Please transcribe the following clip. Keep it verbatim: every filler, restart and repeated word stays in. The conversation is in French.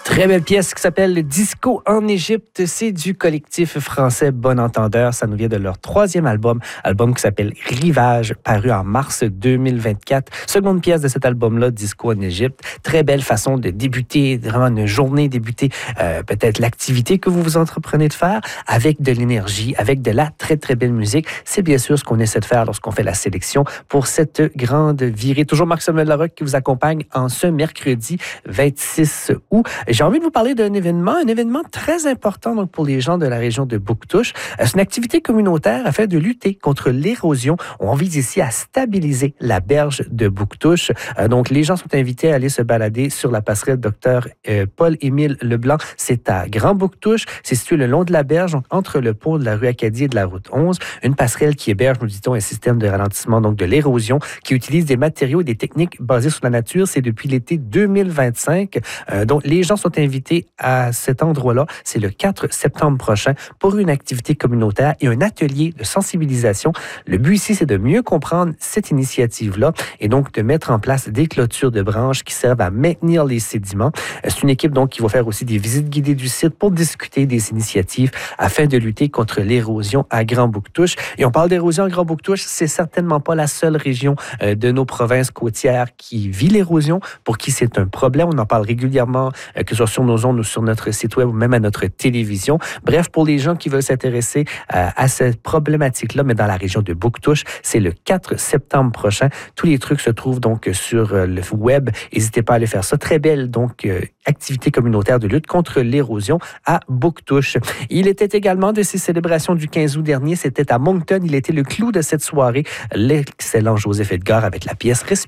Très belle pièce qui s'appelle Disco en Égypte. C'est du collectif français Bon Entendeur. Ça nous vient de leur troisième album, album qui s'appelle Rivage, paru en mars deux mille vingt-quatre. Seconde pièce de cet album-là, Disco en Égypte. Très belle façon de débuter, vraiment une journée, débuter euh, peut-être l'activité que vous vous entreprenez de faire avec de l'énergie, avec de la très, très belle musique. C'est bien sûr ce qu'on essaie de faire lorsqu'on fait la sélection pour cette grande virée. Toujours Marc-Samuel Larocque qui vous accompagne en ce mercredi vingt-six août. J'ai envie de vous parler d'un événement, un événement très important donc, pour les gens de la région de Bouctouche. C'est une activité communautaire afin de lutter contre l'érosion. On vise ici à stabiliser la berge de Bouctouche. Donc, les gens sont invités à aller se balader sur la passerelle Docteur euh, Paul-Émile Leblanc. C'est à Grand-Bouctouche. C'est situé le long de la berge, donc entre le pont de la rue Acadie et de la route onze. Une passerelle qui héberge, nous dit-on, un système de ralentissement donc de l'érosion qui utilise des matériaux et des techniques basées sur la nature. C'est depuis l'été deux mille vingt-cinq. Euh, donc, les gens sont invités à cet endroit-là. C'est le quatre septembre prochain pour une activité communautaire et un atelier de sensibilisation. Le but ici, c'est de mieux comprendre cette initiative-là et donc de mettre en place des clôtures de branches qui servent à maintenir les sédiments. C'est une équipe donc qui va faire aussi des visites guidées du site pour discuter des initiatives afin de lutter contre l'érosion à Grand-Bouctouche. Et on parle d'érosion à Grand-Bouctouche, c'est certainement pas la seule région euh, de nos provinces côtières qui vit l'érosion, pour qui c'est un problème. On en parle régulièrement, euh, que ce soit sur nos ondes ou sur notre site web ou même à notre télévision. Bref, pour les gens qui veulent s'intéresser euh, à cette problématique-là, mais dans la région de Bouctouche, c'est le quatre septembre prochain. Tous les trucs se trouvent donc sur euh, le web. N'hésitez pas à aller faire ça. Très belle donc euh, activité communautaire de lutte contre l'érosion à Bouctouche. Il était également de ces célébrations du quinze août dernier. C'était à Moncton. Il était le clou de cette soirée. L'excellent Joseph Edgar avec la pièce Respire.